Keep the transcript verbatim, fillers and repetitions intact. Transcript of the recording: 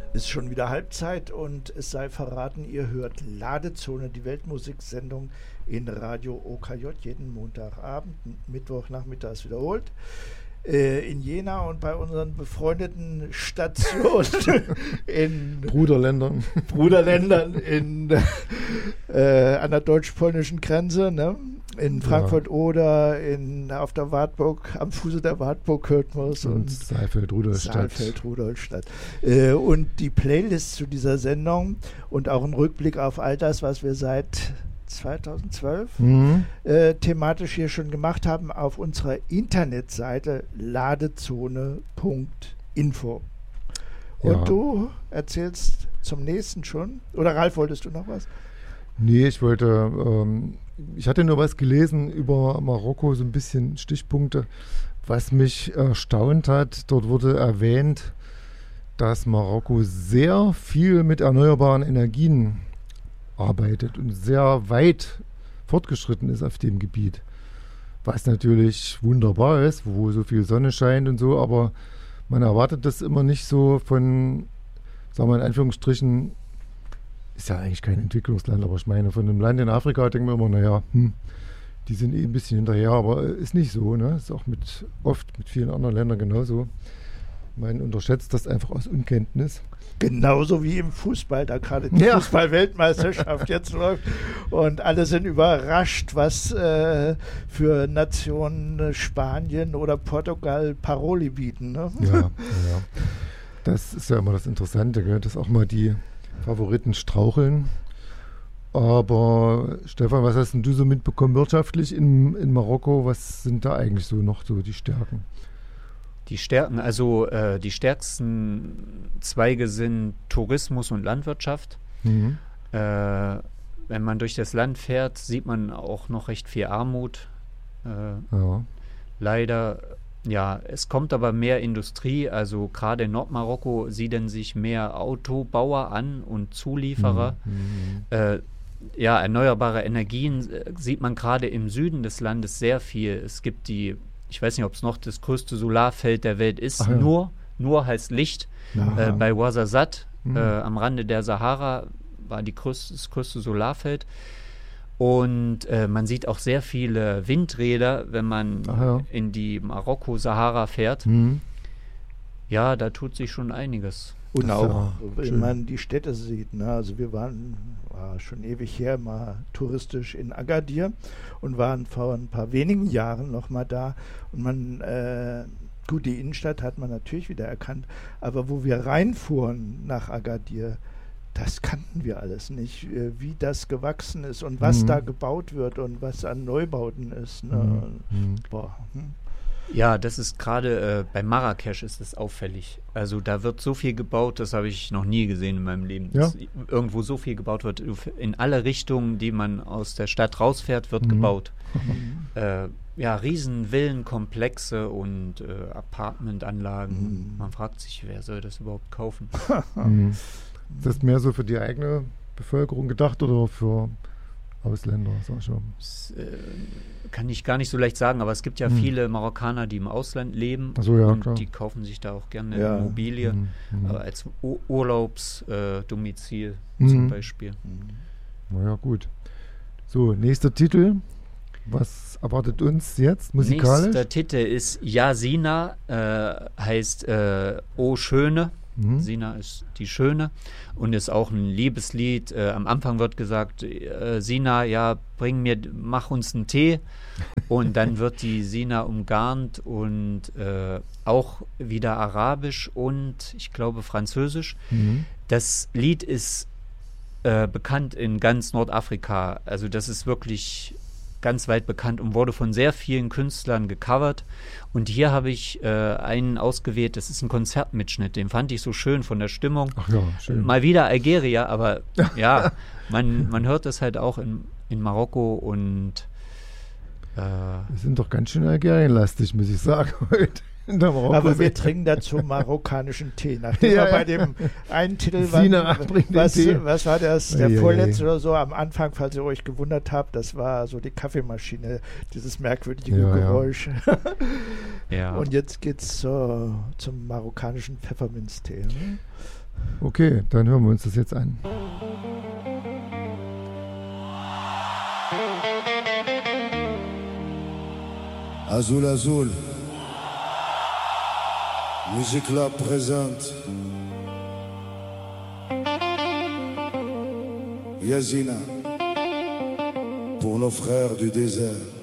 Ist schon wieder Halbzeit und es sei verraten, ihr hört Ladezone, die Weltmusiksendung in Radio O K J jeden Montagabend, Mittwochnachmittags wiederholt. Äh, in Jena und bei unseren befreundeten Stationen in Bruderländern. Bruderländern in, äh, an der deutsch-polnischen Grenze, ne? In Frankfurt ja. oder in, auf der Wartburg, am Fuße der Wartburg hört man es. Und, und Saalfeld-Rudolstadt. Saalfeld-Rudolstadt. Äh, und die Playlist zu dieser Sendung und auch ein Rückblick auf all das, was wir seit zweitausendzwölf mhm. äh, thematisch hier schon gemacht haben, auf unserer Internetseite ladezone punkt info. Und ja. du erzählst zum nächsten schon? Oder Ralf, wolltest du noch was? Nee, ich wollte, ähm, ich hatte nur was gelesen über Marokko, so ein bisschen Stichpunkte, was mich erstaunt hat. Dort wurde erwähnt, dass Marokko sehr viel mit erneuerbaren Energien arbeitet und sehr weit fortgeschritten ist auf dem Gebiet. Was natürlich wunderbar ist, wo so viel Sonne scheint und so, aber man erwartet das immer nicht so von, sagen wir in Anführungsstrichen, ist ja eigentlich kein Entwicklungsland, aber ich meine, von einem Land in Afrika denken wir immer, naja, hm, die sind eh ein bisschen hinterher, aber ist nicht so, ne? Ist auch mit, oft mit vielen anderen Ländern genauso. Man unterschätzt das einfach aus Unkenntnis. Genauso wie im Fußball, da gerade die ja. Fußball-Weltmeisterschaft jetzt läuft und alle sind überrascht, was äh, für Nationen äh, Spanien oder Portugal Paroli bieten. Ne? Ja, ja, das ist ja immer das Interessante, gell? Dass auch mal die Favoriten straucheln. Aber Stefan, was hast denn du so mitbekommen wirtschaftlich in, in Marokko? Was sind da eigentlich so noch so die Stärken? Die Stärken, also äh, die stärksten Zweige sind Tourismus und Landwirtschaft. Mhm. Äh, wenn man durch das Land fährt, sieht man auch noch recht viel Armut. Äh, ja. Leider, ja, es kommt aber mehr Industrie. Also gerade in Nordmarokko siedeln sich mehr Autobauer an und Zulieferer. Mhm. Äh, ja, erneuerbare Energien äh, sieht man gerade im Süden des Landes sehr viel. Es gibt die Ich weiß nicht, ob es noch das größte Solarfeld der Welt ist. Ja. Nur, nur heißt Licht. Äh, bei Ouarzazate, mhm. äh, am Rande der Sahara, war die größte, das größte Solarfeld. Und äh, man sieht auch sehr viele Windräder, wenn man ja. in die Marokko-Sahara fährt. Mhm. Ja, da tut sich schon einiges. Und das auch, wenn man die Städte sieht, ne? Also wir waren war schon ewig her mal touristisch in Agadir und waren vor ein paar wenigen Jahren noch mal da und man, äh, gut, die Innenstadt hat man natürlich wieder erkannt, aber wo wir reinfuhren nach Agadir, das kannten wir alles nicht, wie das gewachsen ist und was mhm. da gebaut wird und was an Neubauten ist. Ne? Mhm. Boah, hm. Ja, das ist gerade äh, bei Marrakesch ist es auffällig. Also da wird so viel gebaut, das habe ich noch nie gesehen in meinem Leben. Ja. Dass irgendwo so viel gebaut wird. In alle Richtungen, die man aus der Stadt rausfährt, wird mhm. gebaut. Mhm. Äh, ja, riesen Villenkomplexe und äh, Apartmentanlagen. Mhm. Man fragt sich, wer soll das überhaupt kaufen? Mhm. Ist das mehr so für die eigene Bevölkerung gedacht oder für Ausländer? Sag schon. Das äh, kann ich gar nicht so leicht sagen, aber es gibt ja hm. viele Marokkaner, die im Ausland leben. Ach so, ja, und klar. Die kaufen sich da auch gerne ja. Immobilie hm. Hm. äh, als U- Urlaubsdomizil äh, hm. zum Beispiel. Na ja, gut. So, nächster Titel. Was erwartet uns jetzt musikalisch? Nächster Titel ist Ja Sina, äh, heißt äh, O Schöne. Mhm. Sina ist die Schöne und ist auch ein Liebeslied. Äh, am Anfang wird gesagt, äh, Sina, ja, bring mir, mach uns einen Tee. Und dann wird die Sina umgarnt und äh, auch wieder Arabisch und ich glaube Französisch. Mhm. Das Lied ist äh, bekannt in ganz Nordafrika. Also das ist wirklich ganz weit bekannt und wurde von sehr vielen Künstlern gecovert. Und hier habe ich äh, einen ausgewählt, das ist ein Konzertmitschnitt, den fand ich so schön von der Stimmung. Ach ja, schön. Mal wieder Algeria, aber ja, man, man hört das halt auch in, in Marokko und äh, wir sind doch ganz schön Algerien-lastig, muss ich sagen, heute. Aber wir trinken dazu marokkanischen Tee. Nachdem Ja, wir bei ja. dem einen Titel Sina waren, bringt den was, Tee. was war das? Der Ei, ei, vorletzte ei. oder so am Anfang, falls ihr euch gewundert habt, das war so die Kaffeemaschine, dieses merkwürdige Ja, ja. Geräusch. Ja. Und jetzt geht's so zum marokkanischen Pfefferminztee. Ne? Okay, dann hören wir uns das jetzt an. Azul Azul, Music Club présente Yazina pour nos frères du désert.